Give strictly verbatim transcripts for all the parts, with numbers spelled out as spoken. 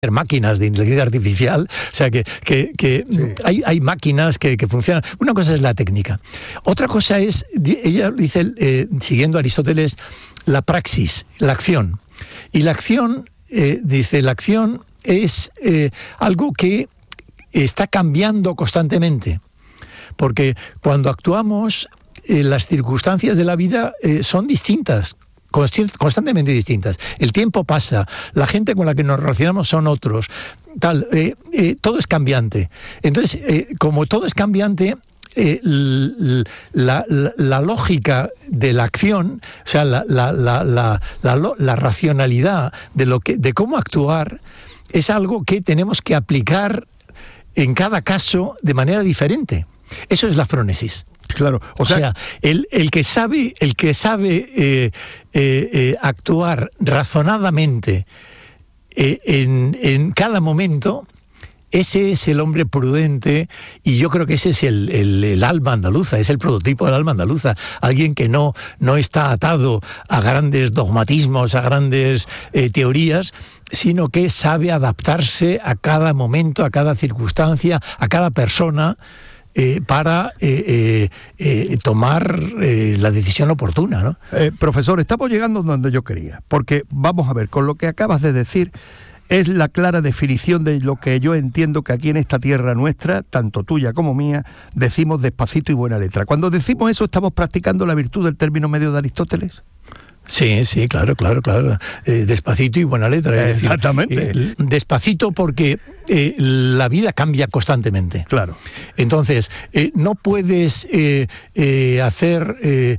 máquinas de inteligencia artificial, o sea que, que, que sí. hay, hay máquinas que, que funcionan. Una cosa es la técnica, otra cosa es, ella dice, eh, siguiendo a Aristóteles, la praxis, la acción. Y la acción, eh, dice, la acción es eh, algo que está cambiando constantemente, porque cuando actuamos, eh, las circunstancias de la vida eh, son distintas, constantemente distintas. El tiempo pasa, la gente con la que nos relacionamos son otros, tal, eh, eh, todo es cambiante. Entonces, eh, como todo es cambiante, eh, la, la, la lógica de la acción, o sea, la, la, la, la, la, la racionalidad de, lo que, de cómo actuar, es algo que tenemos que aplicar en cada caso de manera diferente. Eso es la frónesis. Claro, o sea, o sea el, el que sabe, el que sabe eh, eh, eh, actuar razonadamente eh, en, en cada momento, ese es el hombre prudente, y yo creo que ese es el, el, el alma andaluza, es el prototipo del alma andaluza, alguien que no, no está atado a grandes dogmatismos, a grandes eh, teorías, sino que sabe adaptarse a cada momento, a cada circunstancia, a cada persona, Eh, para eh, eh, eh, tomar eh, la decisión oportuna, ¿no? Eh, profesor, estamos llegando donde yo quería, porque vamos a ver, con lo que acabas de decir, es la clara definición de lo que yo entiendo que aquí en esta tierra nuestra, tanto tuya como mía, decimos despacito y buena letra. Cuando decimos eso, ¿estamos practicando la virtud del término medio de Aristóteles? Sí, sí, claro, claro, claro. Eh, despacito y buena letra. Es Exactamente. Decir, eh, despacito porque eh, la vida cambia constantemente. Claro. Entonces, eh, no puedes eh, eh, hacer eh,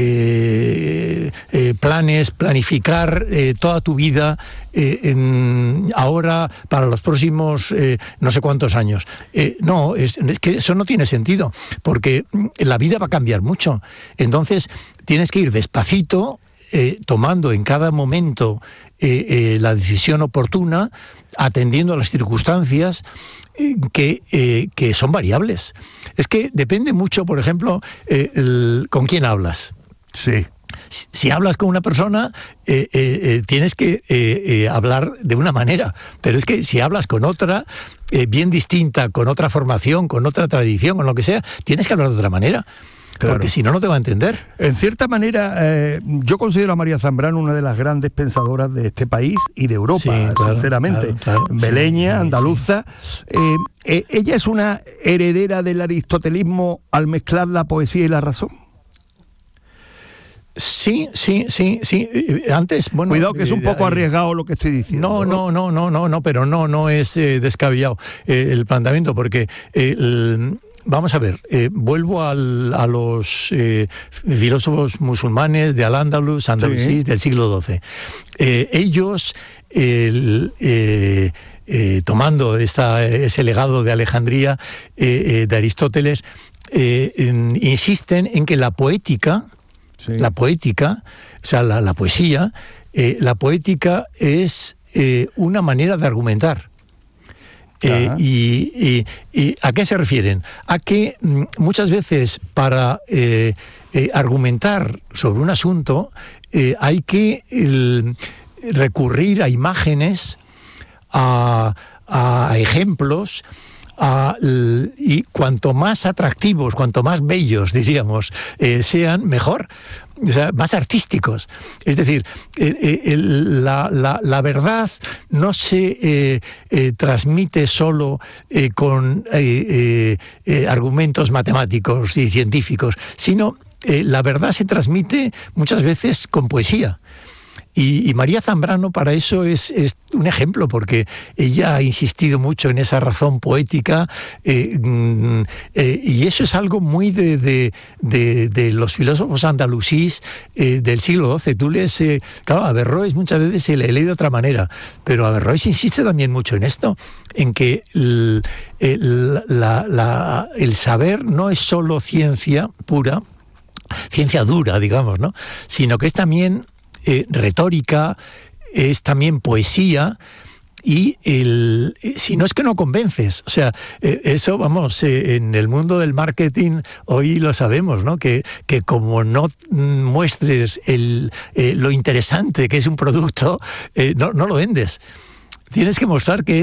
eh, eh, planes, planificar eh, toda tu vida eh, en, ahora para los próximos eh, no sé cuántos años. Eh, no, es, es que eso no tiene sentido, porque la vida va a cambiar mucho. Entonces, tienes que ir despacito, Eh, tomando en cada momento eh, eh, la decisión oportuna, atendiendo a las circunstancias eh, que, eh, que son variables. Es que depende mucho, por ejemplo, eh, el, con quién hablas. Sí. Si, si hablas con una persona, eh, eh, eh, tienes que eh, eh, hablar de una manera, pero es que si hablas con otra, eh, bien distinta, con otra formación, con otra tradición, con lo que sea, tienes que hablar de otra manera. Claro. Porque si no, no te va a entender. En cierta manera, eh, yo considero a María Zambrano una de las grandes pensadoras de este país y de Europa, sí, claro, sinceramente. Claro, claro, Beleña, sí, andaluza. Sí. Eh, eh, ¿Ella es una heredera del aristotelismo al mezclar la poesía y la razón? Sí, sí, sí, sí. Antes, bueno. Cuidado que es un poco arriesgado lo que estoy diciendo. No, no, no, no, no, no, pero no, no es eh, descabellado eh, el planteamiento, porque eh, el, vamos a ver, eh, vuelvo al, a los eh, filósofos musulmanes de Al-Ándalus, andalusí, sí. del siglo doce. Eh, ellos, eh, eh, eh, tomando esta, ese legado de Alejandría, eh, eh, de Aristóteles, eh, en, insisten en que la poética, sí. la poética, o sea, la, la poesía, eh, la poética es eh, una manera de argumentar. Eh, y, y, ¿Y a qué se refieren? A que mm, muchas veces para eh, eh, argumentar sobre un asunto eh, hay que el, recurrir a imágenes, a, a ejemplos, a, y cuanto más atractivos, cuanto más bellos, diríamos, eh, sean, mejor. O sea, más artísticos. Es decir, el, el, la, la, la verdad no se eh, eh, transmite solo eh, con eh, eh, argumentos matemáticos y científicos, sino eh, la verdad se transmite muchas veces con poesía. Y, y María Zambrano para eso es, es un ejemplo, porque ella ha insistido mucho en esa razón poética, eh, eh, y eso es algo muy de, de, de, de los filósofos andalusíes eh, del siglo doce. Tú lees, eh, claro, Averroes muchas veces se le lee de otra manera, pero Averroes insiste también mucho en esto, en que el, el, la, la, el saber no es solo ciencia pura, ciencia dura, digamos, ¿no? Sino que es también Eh, retórica, es también poesía, y el, si no es que no convences, o sea, eh, eso, vamos, eh, en el mundo del marketing hoy lo sabemos, ¿no? Que, que como no muestres el, eh, lo interesante que es un producto, eh, no, no lo vendes. Tienes que mostrar que